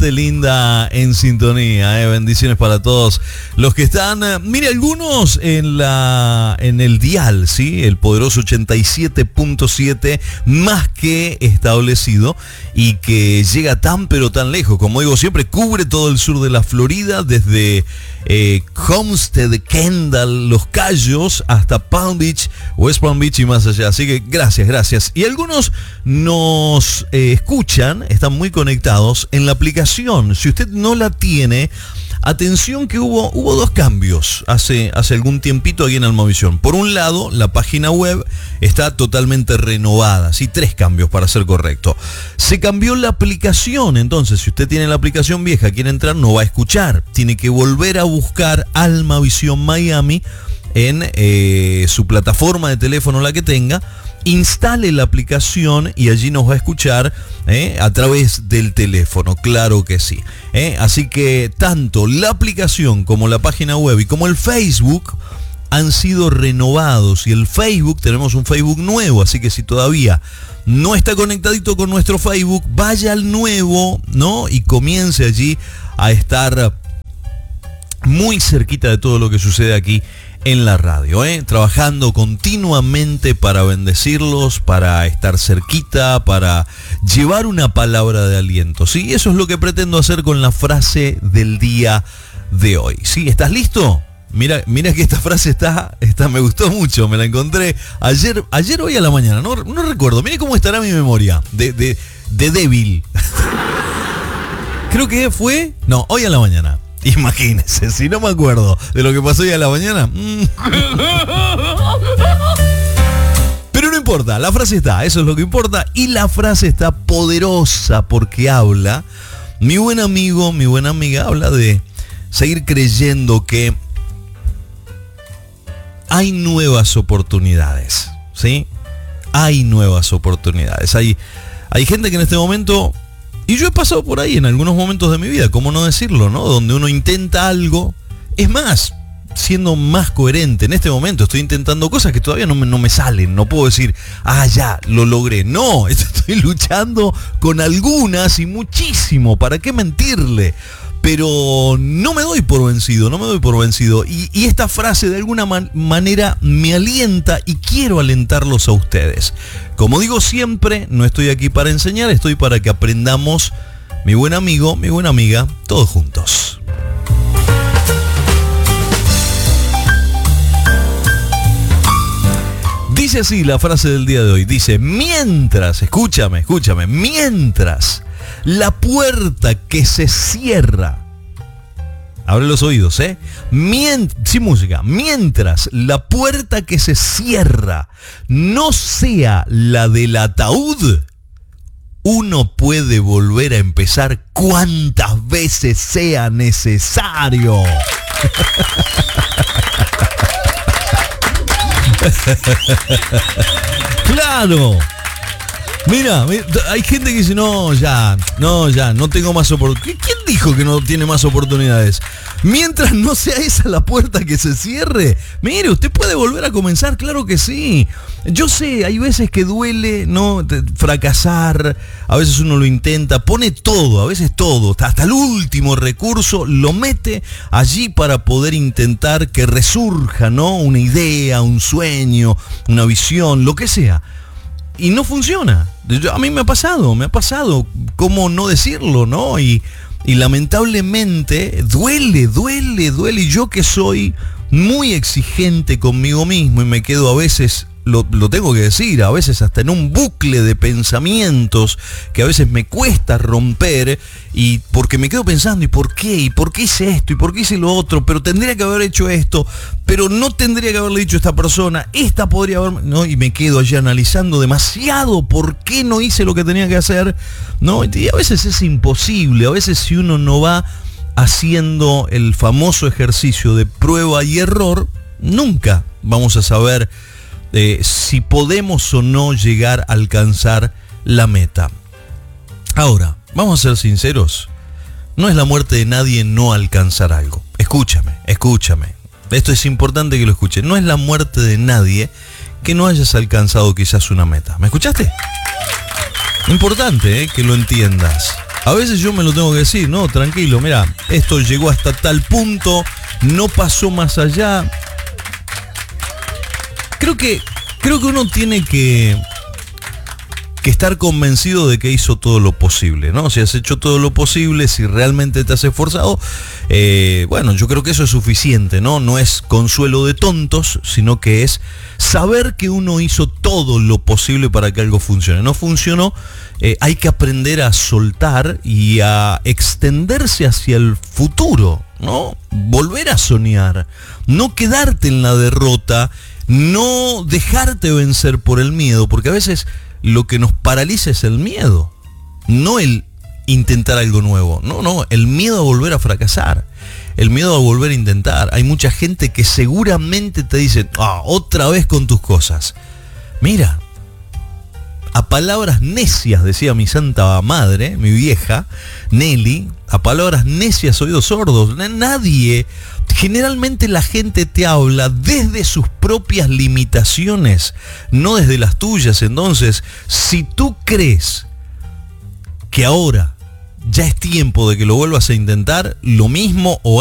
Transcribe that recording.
gente linda en sintonía, bendiciones para todos los que están, mire, algunos en el dial, ¿sí? El poderoso 87.7 más que establecido y que llega tan pero tan lejos, como digo siempre, cubre todo el sur de la Florida, desde Homestead, Kendall, Los Cayos hasta Palm Beach, West Palm Beach y más allá. Así que gracias. Y algunos nos escuchan, están muy conectados en la aplicación. Si usted no la tiene, atención que hubo dos cambios hace algún tiempito aquí en Almavisión. Por un lado, la página web está totalmente renovada, sí, 3 cambios para ser correcto. Se cambió la aplicación, entonces si usted tiene la aplicación vieja, quiere entrar, no va a escuchar. Tiene que volver a buscar Almavisión Miami en su plataforma de teléfono, la que tenga. Instale la aplicación y allí nos va a escuchar a través del teléfono, claro que sí. Así que tanto la aplicación como la página web y como el Facebook han sido renovados. Y el Facebook, tenemos un Facebook nuevo, así que si todavía no está conectadito con nuestro Facebook, vaya al nuevo, ¿no? Y comience allí a estar muy cerquita de todo lo que sucede aquí en la radio, trabajando continuamente para bendecirlos, para estar cerquita, para llevar una palabra de aliento. Sí, eso es lo que pretendo hacer con la frase del día de hoy. ¿Sí? ¿Estás listo? Mira que esta frase está me gustó mucho, me la encontré ayer hoy a la mañana, no recuerdo. Mire cómo estará mi memoria de débil. Creo que fue, hoy a la mañana. Imagínense, si no me acuerdo de lo que pasó hoy a la mañana. Pero no importa, la frase está, eso es lo que importa. Y la frase está poderosa porque habla, mi buen amigo, mi buena amiga, habla de seguir creyendo que hay nuevas oportunidades, ¿sí? Hay nuevas oportunidades. Hay gente que en este momento... Y yo he pasado por ahí en algunos momentos de mi vida, ¿cómo no decirlo, no? Donde uno intenta algo, es más, siendo más coherente. En este momento estoy intentando cosas que todavía no me salen, no puedo decir, ya, lo logré. No, estoy luchando con algunas y muchísimo, ¿para qué mentirle? Pero no me doy por vencido. Y esta frase de alguna manera me alienta y quiero alentarlos a ustedes. Como digo siempre, no estoy aquí para enseñar, estoy para que aprendamos, mi buen amigo, mi buena amiga, todos juntos. Dice así la frase del día de hoy, dice, mientras, escúchame, mientras la puerta que se cierra, abre los oídos, sin música, mientras la puerta que se cierra no sea la del ataúd, uno puede volver a empezar cuantas veces sea necesario. Claro. Mira, hay gente que dice, no tengo más oportunidades. ¿Quién dijo que no tiene más oportunidades? Mientras no sea esa la puerta que se cierre, mire, usted puede volver a comenzar, claro que sí. Yo sé, hay veces que duele, ¿no? Fracasar, a veces uno lo intenta, pone todo, a veces todo, hasta el último recurso, lo mete allí para poder intentar que resurja, ¿no? Una idea, un sueño, una visión, lo que sea. Y no funciona. A mí me ha pasado, ¿cómo no decirlo, no? Y lamentablemente duele. Y yo que soy muy exigente conmigo mismo y me quedo a veces, lo tengo que decir, a veces hasta en un bucle de pensamientos que a veces me cuesta romper, y porque me quedo pensando, ¿y por qué? ¿Y por qué hice esto? ¿Y por qué hice lo otro? Pero tendría que haber hecho esto, pero no tendría que haberle dicho a esta persona, esta podría haber, ¿no? Y me quedo allí analizando demasiado por qué no hice lo que tenía que hacer, ¿no? Y a veces es imposible, a veces si uno no va haciendo el famoso ejercicio de prueba y error, nunca vamos a saber si podemos o no llegar a alcanzar la meta. Ahora, vamos a ser sinceros, no es la muerte de nadie no alcanzar algo. Escúchame, esto es importante que lo escuchen. No es la muerte de nadie que no hayas alcanzado quizás una meta. ¿Me escuchaste? Importante que lo entiendas. A veces yo me lo tengo que decir, no, tranquilo, mira, esto llegó hasta tal punto, no pasó más allá. Creo que uno tiene que estar convencido de que hizo todo lo posible, ¿no? Si has hecho todo lo posible, si realmente te has esforzado, bueno, yo creo que eso es suficiente, ¿no? No es consuelo de tontos, sino que es saber que uno hizo todo lo posible para que algo funcione. No funcionó, hay que aprender a soltar y a extenderse hacia el futuro, ¿no? Volver a soñar, no quedarte en la derrota, no dejarte vencer por el miedo, porque a veces lo que nos paraliza es el miedo, no el intentar algo nuevo, no, el miedo a volver a fracasar, el miedo a volver a intentar. Hay mucha gente que seguramente te dice, otra vez con tus cosas. Mira, a palabras necias, decía mi santa madre, mi vieja, Nelly, a palabras necias, oídos sordos. Nadie, generalmente la gente te habla desde sus propias limitaciones, no desde las tuyas. Entonces, si tú crees que ahora ya es tiempo de que lo vuelvas a intentar, lo mismo o